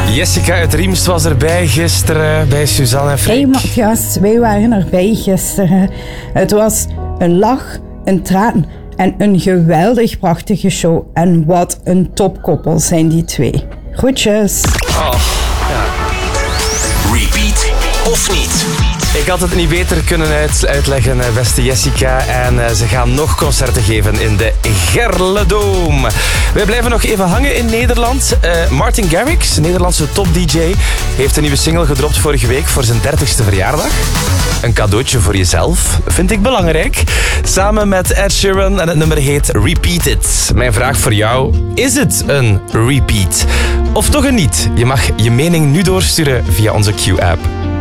Jessica uit Riemst was erbij gisteren bij Suzanne en Freek. Hey Matthias, wij waren erbij gisteren. Het was een lach, een traan en een geweldig prachtige show. En wat een topkoppel zijn die twee. Groetjes. Oh, ja. Repeat of niet? Ik had het niet beter kunnen uitleggen, beste Jessica. En ze gaan nog concerten geven in de Gerledome. Wij blijven nog even hangen in Nederland. Martin Garrix, Nederlandse top-dj, heeft een nieuwe single gedropt vorige week voor zijn 30ste verjaardag. Een cadeautje voor jezelf, vind ik belangrijk. Samen met Ed Sheeran en het nummer heet Repeat It. Mijn vraag voor jou, is het een repeat? Of toch een niet? Je mag je mening nu doorsturen via onze Q-app.